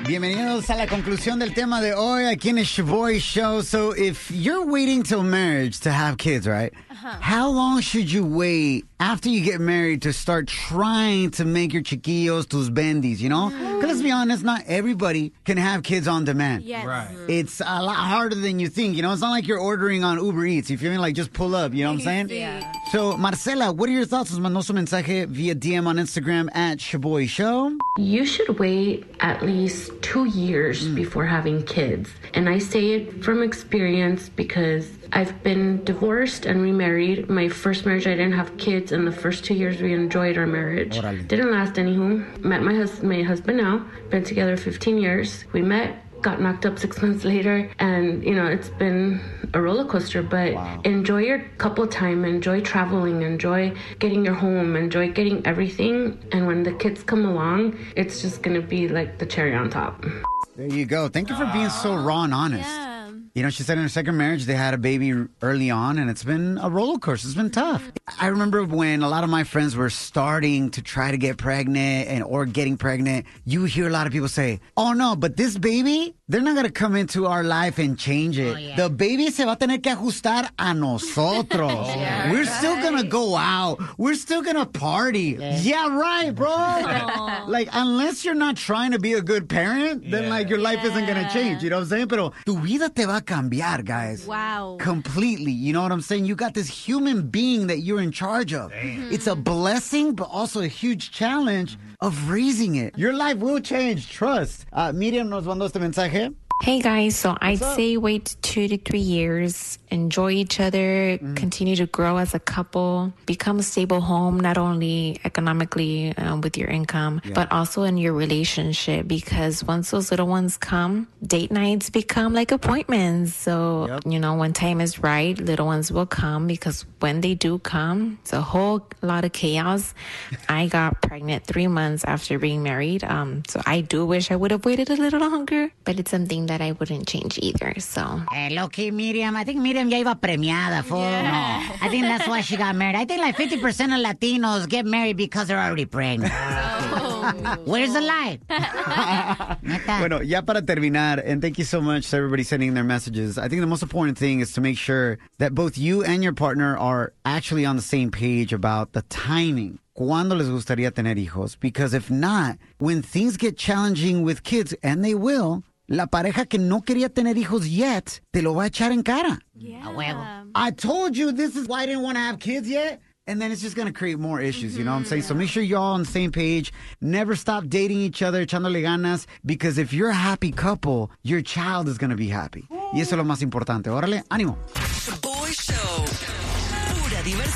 Bienvenidos a la conclusión del tema de hoy aquí en el Shaboy Show. So if you're waiting till marriage to have kids, right? How long should you wait after you get married to start trying to make your chiquillos tus bendis, you know? Because let's be honest, not everybody can have kids on demand. Yes. Right. It's a lot harder than you think, you know? It's not like you're ordering on Uber Eats. You feel me? Like, just pull up, you know what I'm saying? Yeah. So, Marcela, what are your thoughts? Nos mandó su mensaje via DM on Instagram at Shaboy Show. You should wait at least 2 years before having kids. And I say it from experience because I've been divorced and remarried. My first marriage, I didn't have kids, and the first 2 years we enjoyed our marriage. Órale. Didn't last anywho. Met my husband now. Been together 15 years. We met, got knocked up 6 months later, and it's been a roller coaster. But enjoy your couple time, enjoy traveling, enjoy getting your home, enjoy getting everything. And when the kids come along, it's just gonna be like the cherry on top. There you go. Thank you for being so raw and honest. Yeah. You know, she said in her second marriage, they had a baby early on, and it's been a roller coaster. It's been tough. I remember when a lot of my friends were starting to try to get pregnant or getting pregnant, you hear a lot of people say, oh, no, but this baby, they're not going to come into our life and change it. Oh, yeah. The baby se va a tener que ajustar a nosotros. Yeah, We're still going to go out. We're still going to party. Yeah, right, bro. Like, unless you're not trying to be a good parent, then, like, your life isn't going to change. You know what I'm saying? Pero tu vida te va a cambiar, guys. Wow. Completely. You know what I'm saying? You got this human being that you're in charge of. It's a blessing, but also a huge challenge of raising it. Your life will change. Trust. Miriam nos mandó este mensaje. Hey guys, so I'd up? say wait 2 to 3 years, enjoy each other, continue to grow as a couple, become a stable home, not only economically with your income, but also in your relationship, because once those little ones come, date nights become like appointments. So, when time is right, little ones will come, because when they do come, it's a whole lot of chaos. I got pregnant 3 months after being married. So I do wish I would have waited a little longer, but it's something that I wouldn't change either. So Low-key, Miriam. I think Miriam ya iba premiada, fool. No. I think that's why she got married. I think like 50% of Latinos get married because they're already pregnant. Where's the lie? Neta. Bueno, ya para terminar, and thank you so much to everybody sending their messages. I think the most important thing is to make sure that both you and your partner are actually on the same page about the timing. ¿Cuándo les gustaría tener hijos? Because if not, when things get challenging with kids, and they will, la pareja que no quería tener hijos yet, te lo va a echar en cara. Yeah. A huevo. I told you this is why I didn't want to have kids yet. And then it's just going to create more issues, you know what I'm saying? So make sure you're all on the same page. Never stop dating each other, echándole ganas. Because if you're a happy couple, your child is going to be happy. Y eso es lo más importante. Órale, ánimo. The Boy Show. Pura diversión.